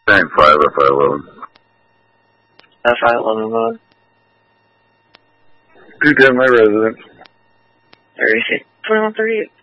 saying 5 or 511? 511 mode. 210, my residence. 36, 2138.